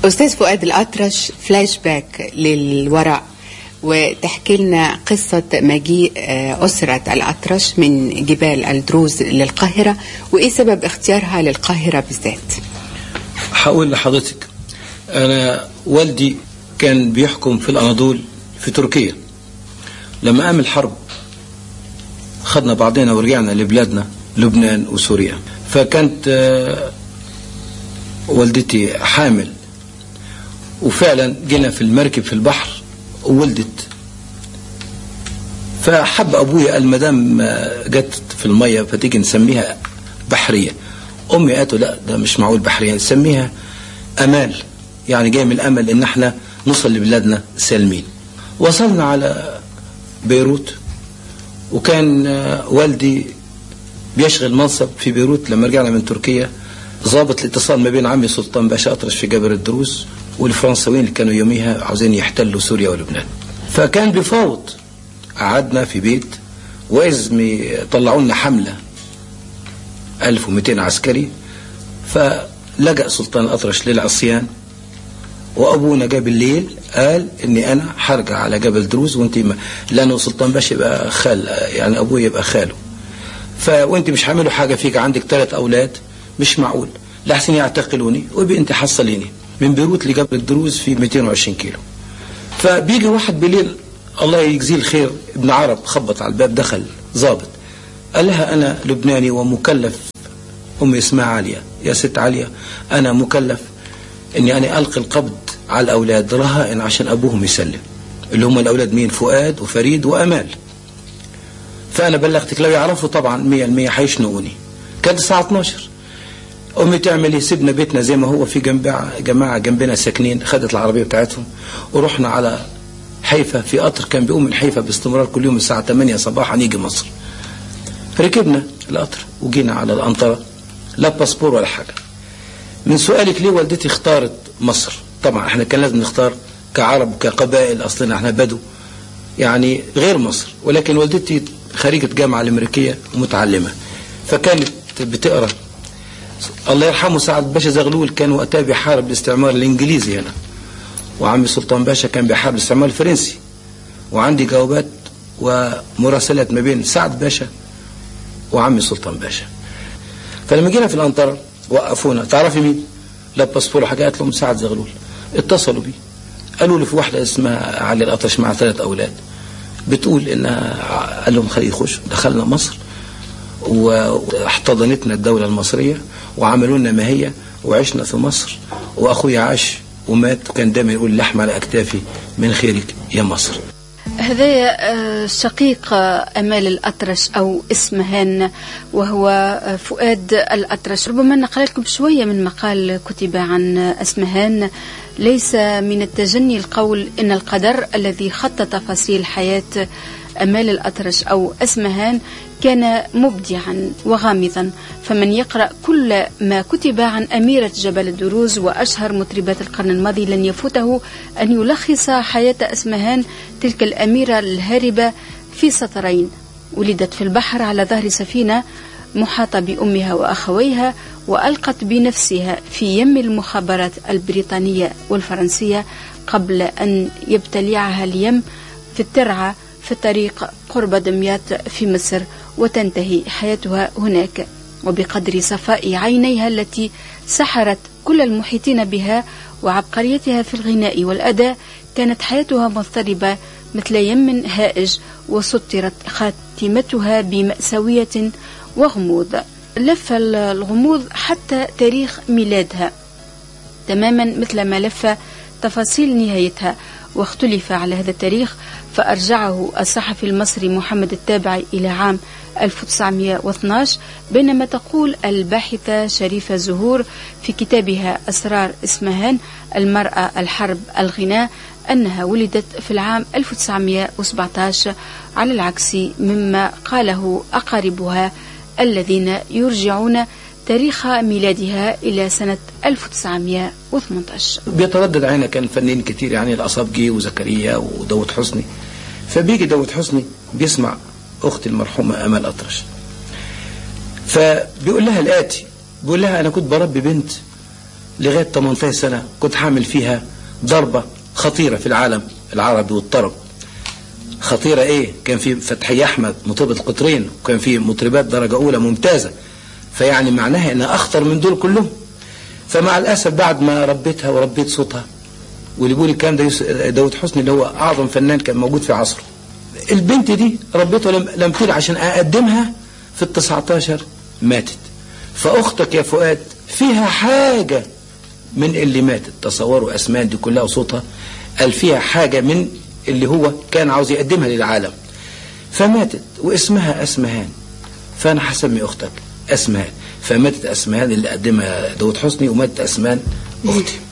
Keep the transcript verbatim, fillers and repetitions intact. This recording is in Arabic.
أستاذ فؤاد الأطرش، فلاش باك للوراء وتحكي لنا قصة مجيء أسرة الأطرش من جبال الدروز للقاهرة، وإيه سبب اختيارها للقاهرة بالذات؟ هقول لحضرتك، أنا والدي كان بيحكم في الأناضول في تركيا. لما قام الحرب خدنا بعضنا ورجعنا لبلادنا لبنان وسوريا، فكانت والدتي حامل، وفعلا جينا في المركب في البحر وولدت. فحب أبويا قال مدام جت في المية فتيجي نسميها بحرية. أمي قالت لا ده مش معقول بحرية، نسميها أمال، يعني جاي من الأمل إن احنا نوصل لبلادنا سالمين. وصلنا على بيروت، وكان والدي بيشغل منصب في بيروت. لما رجعنا من تركيا ضابط الاتصال ما بين عمي سلطان باشا أطرش في جبل الدروز والفرنساويين اللي كانوا يوميها عاوزين يحتلوا سوريا ولبنان. فكان بيفاوض، قعدنا في بيت، وإذ طلعوا لنا حملة ألف ومئتين عسكري. فلجأ سلطان الأطرش للعصيان، وأبونا جاب الليل قال إني أنا حرجع على جبل دروز وأنت ما، لأنه سلطان باشا يبقى خال، يعني أبوي يبقى خاله، فوأنت مش هعملوا حاجة فيك، عندك ثلاث أولاد، مش معقول لحسن يعتقلوني وبي أنت حصليني من بيروت لجبل الدروز في مئتين وعشرين كيلو. فبيجي واحد بالليل الله يجزيه الخير ابن عرب، خبط على الباب، دخل ضابط قال لها أنا لبناني ومكلف، أمي اسمها عالية، يا ست عالية أنا مكلف إني أنا ألقي القبض على الأولاد رهائن عشان أبوهم يسلم، اللي هم الأولاد مين؟ فؤاد وفريد وأمال. فأنا بلغتك، لو يعرفوا طبعا مية المية حيشنقوني. كانت الساعة اتناشر. أمي تعمل إيه؟ سيبنا بيتنا زي ما هو، في جنب جماعة جنبنا ساكنين، خدت العربية بتاعتهم ورحنا على حيفا في قطر كان بيقوم من حيفا باستمرار كل يوم الساعة ثمانية صباحا يجي مصر. ركبنا القطر وجينا على الأنطرة، لا باسبور ولا حاجة. من سؤالك ليه والدتي اختارت مصر؟ طبعا احنا كان لازم نختار كعرب كقبائل، أصلنا احنا بدو يعني غير مصر، ولكن والدتي خريجة جامعة الأمريكية ومتعلمة، فكانت بتقرأ. الله يرحمه سعد باشا زغلول كان وقتها بيحارب الاستعمار الإنجليزي هنا، وعمي سلطان باشا كان بيحارب الاستعمار الفرنسي، وعندي جوابات ومراسلات ما بين سعد باشا وعمي سلطان باشا. فلما جينا في الأنطرة وقفونا، تعرفي مين؟ لا باسبور حاجة. قالت لهم سعد زغلول. اتصلوا بي قالوا لي في واحدة اسمها علي الأطرش مع ثلاث أولاد بتقول إنها، قال لهم خليه يخش. دخلنا مصر واحتضنتنا الدولة المصرية وعملوا لنا ما هي، وعشنا في مصر، وأخويا عاش ومات، وكان دايما يقول لحم على أكتافي من خيرك يا مصر. هذا شقيق أمال الأطرش أو اسمهان، وهو فؤاد الأطرش. ربما نقرأ لكم شوية من مقال كتب عن اسمهان. ليس من التجني القول إن القدر الذي خط تفاصيل حياة أمال الأطرش أو اسمهان كان مبدعا وغامضا، فمن يقرأ كل ما كتب عن أميرة جبل الدروز وأشهر مطربات القرن الماضي لن يفوته أن يلخص حياة اسمهان تلك الأميرة الهاربة في سطرين. ولدت في البحر على ظهر سفينة محاطة بأمها وأخويها، وألقت بنفسها في يم المخابرات البريطانية والفرنسية قبل أن يبتلعها اليم في الترعة في الطريق قرب دمياط في مصر، وتنتهي حياتها هناك. وبقدر صفاء عينيها التي سحرت كل المحيطين بها وعبقريتها في الغناء والأداء، كانت حياتها مضطربة مثل يم هائج، وسطرت خاتمتها بمأساوية وغموض. لف الغموض حتى تاريخ ميلادها تماما مثل ما لف تفاصيل نهايتها، واختلف على هذا التاريخ، فأرجعه الصحفي المصري محمد التابعي إلى عام ألف وتسعمئة واثني عشر، بينما تقول الباحثة شريفة زهور في كتابها أسرار اسمهان المرأة الحرب الغناء أنها ولدت في العام ألف وتسعمئة وسبعة عشر، على العكس مما قاله أقاربها الذين يرجعون تاريخ ميلادها إلى سنة ألف وتسعمئة وثمانية عشر. بيتردد علينا كان فنانين كتير، يعني الأصابجي وزكريا وداود حسني. فبيجي داود حسني بيسمع أختي المرحومة أمال أطرش، فبيقول لها الآتي، بيقول لها أنا كنت بربي بنت لغاية ثمانية عشر سنة كنت حامل فيها ضربة خطيرة في العالم العربي والطرب. خطيرة ايه؟ كان في فتحي احمد مطربة القطرين، وكان في مطربات درجة اولى ممتازة، فيعني معناها انها اخطر من دول كلهم. فمع الاسف بعد ما ربيتها وربيت صوتها، واللي بيقول الكلام ده داود حسني اللي هو اعظم فنان كان موجود في عصره، البنت دي ربيتها لم, لم تلع عشان اقدمها في التسعتاشر ماتت. فاختك يا فؤاد فيها حاجة من اللي ماتت. تصوروا اسمان دي كلها وصوتها، قال فيها حاجة من اللي هو كان عاوز يقدمها للعالم، فماتت واسمها أسمهان. فأنا هسمي أختك أسمهان، فماتت أسمهان اللي قدمها داود حسني، وماتت أسمان أختي.